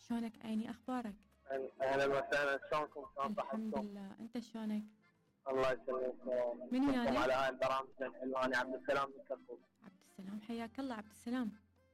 شلونك عيني؟ أخبارك؟ اهلا وسهلا، شلونكم؟ الحمد لله، أنت شلونك؟ الله يسلمك. من ويانا؟ على هاي البرامج الحلوة. أنا عبد السلام من كركوك. عبد السلام، حياك الله عبد السلام.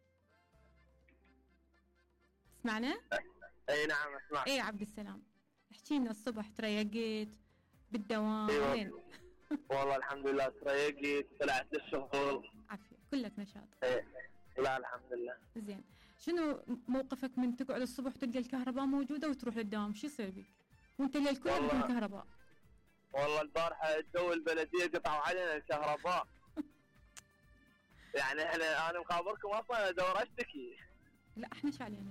تسمعنا؟ اي نعم اسمع. ايه عبد السلام، احكي لنا الصبح تريقت بالدوام؟ وين؟ والله الحمد لله تريقت، طلعت للشغل. عافية، كلك نشاط. ايه لا الحمد لله. زين، شنو موقفك من تقعد الصبح تلقى الكهرباء موجودة وتروح للدوام؟ شو يصير بك؟ وانت الليل كله بدون كهرباء. والله البارحة الجو البلدية قطعوا علينا الكهرباء. يعني انا مخابركم اصلا ادور اشتكي. لا احنا شعلينا.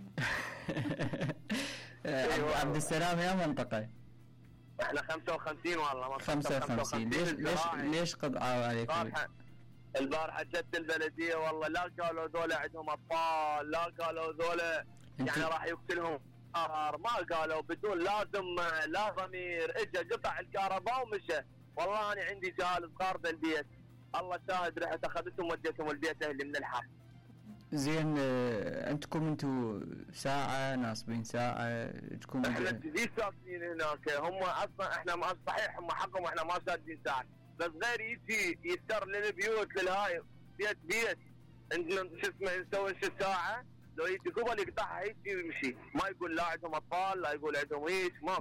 عبد السلام يا منطقة؟ احنا 55 والله. 55. ليش قطعوا عليكم؟ البارحة جت البلدية والله، لا قالوا ذولا عندهم اطفال، لا قالوا ذولا يعني راح يقتلهم، ما قالوا بدون لا ذمة لا ضمير، اجى قطع الكهرباء ومشى. والله انا عندي جهال صغار بالبيت، الله شاهد، رحت اخذتهم وديتهم البيت اهلي من الحر. زين، انتم ساعة ناصبين ساعة تكون؟ احنا جديد ساكنين هناك، هم اصلا احنا ما صحيح هم حقهم احنا ما سادين ساعة، بس غير يجي يستر للبيوت للهاي بيت عندنا شو اسمه نسوي شو ساعة، لو يجي قبل يقطعها يجي ويمشي، ما يقول لا عندهم اطفال لا يقول عندهم هيك ما.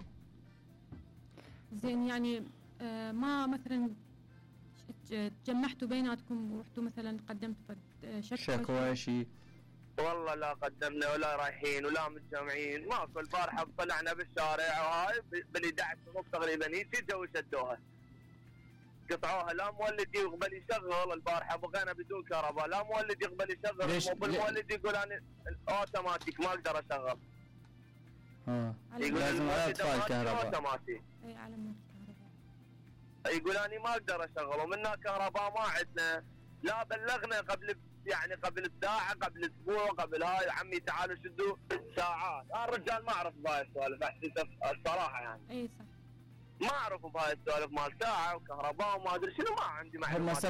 زين يعني ما مثلا تجمعتوا بيناتكم ورحتوا مثلا قدمتوا شكوى شيء؟ والله لا قدمنا ولا رايحين ولا متجمعين، ماكو. البارحة طلعنا بالشارع وهاي بال11 ونص تقريبا يجي جو شدوها قطعوها، لا مولد يقبل يشغل. البارحة بقينا بدون كهرباء، لا مولد يقبل يشغل، بالمولد يقول انا اوتوماتيك ما اقدر اشغل. يقول لازم اطفاء الكهرباء اوتوماتيك. اي على مود الكهرباء. يقول انا ما اقدر اشغل، ومنا كهرباء ما عندنا. لا بلغنا قبل ساعة، قبل اسبوع، قبل هاي عمي تعالوا شدوا ساعات. الرجال ما اعرف بهاي السوالف الصراحة يعني. اي صح، ما اعرف بهاي السوالف مال ساعة وكهرباء وما ادري شنو، ما عندي معلومات.